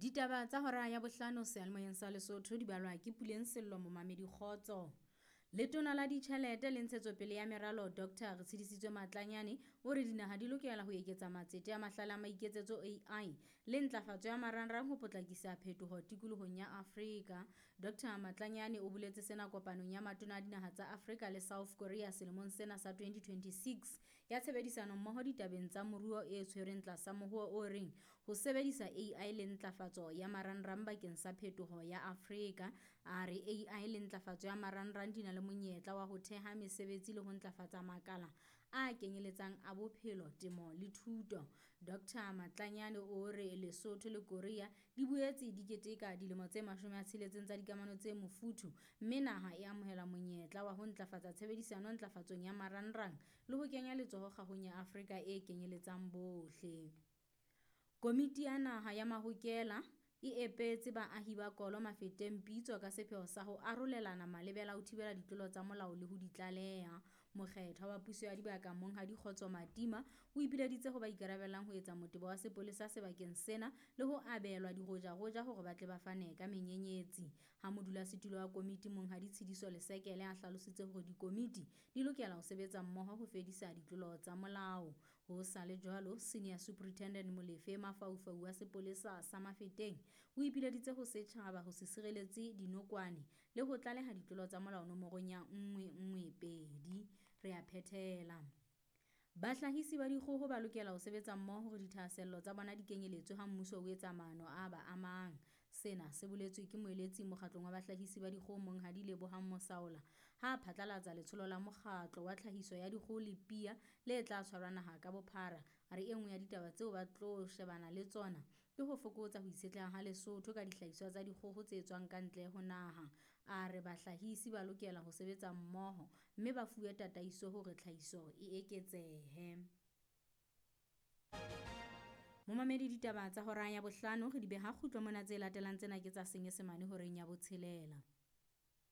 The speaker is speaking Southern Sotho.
Ditaba tsa hora ya bohlano sealemoyeng sa Lesotho di balwa ke Puleng Sello Momamedi Kgotso. Letona la ditjhelete le ntshetsopele ya meralo Dr. Tshidisitswe Matlanyane o re dinaha di lokela ho eketsa matsete a mahlale a maiketsetso AI le ntlafatso ya marangrang ho potlakisa phetoho tikolohong ya Afrika. Dr. Matlanyane o boletse sena kopanong ya matona a dinaha tsa Afrika le South Korea selemong sena sa 2026 ya tshebedisano mmoho ditabeng tsa moruo e tshwereng tlasa mohuo o reng ho sebedisa AI le ntlafatso ya marangrang bakeng sa phetoho ya Afrika. A re AI le ntlafatso ya marangrang di na le monyetla wa ho theha mesebetsi le ho ntlafatsa makala a kenyeletsang a bophelo, temo le thuto. Dr. Matlanyane o re Lesotho le Korea di boetse di keteka dilemo tse 60 tsa dikamano tse mofuthu, mme naha e amohela monyetla wa ho ntlafatsa tshebedisano ntlafatsong ya marangrang le ho kenya letsoho kgahong ya Afrika e kenyeletsang bohle. Komiti ya Naha ya Mahokela e epetse baahi ba Kolo Mafeteng pitso ka sepheo sa ho arolelana malebela a ho thibela ditlolo tsa molao le ho di tlaleha. Mokgethwa wa puso ya dibaka Monghadi Kgotso Matima o ipileditse ho ba ikarabellang ho etsa motebo wa sepolesa sebakeng sena le ho abelwa diroja hore ba tle ba fane ka menyenyetsi. Ha modulasetulo wa komiti Monghadi Tshidiso Lesekele a hlalositse hore dikomiti di lokela ho sebetsa mmoho ho fedisa ditlolo tsa molao. Ho sa le jwalo, Senior Superintendent Molefe Mafaufau wa sepolesa sa Mafeteng o ipileditse ho setjhaba ho se sireletse dinokwane le ho tlaleha ditlolo tsa molao nomorong ya 112. Re a phethela. Bahlahisi ba dikgoho ba lokela ho sebetsa mmoho hore dithahasello tsa bona di kenyeletswe ha mmuso o etsa maano a ba amang. Sena se boletswe ke moeletsi mokgatlong wa bahlahisi ba dikgoho Monghadi Lebohang Mosaola ha phatlalatsa letsholo la mokgatlo wa tlhahiso ya dikgoho le pia le tla tshwarwa naha ka bophara. A re enngwe ya ditaba tseo ba tlo shebana le tsona ke ho fokotsa ho itshetleha ha Lesotho ka dihlahiswa tsa dikgoho tse etswang ka ntle ho naha. A re bahlahisi ba lokela ho sebetsa mmoho mme ba fuwe tataiso hore tlhahiso e eketsehe. Momamedi, ditaba tsa hora ya bohlano re di beha kgutlo mona tse latelang tsena ke tsa Senyesemane horeng ya botshelela.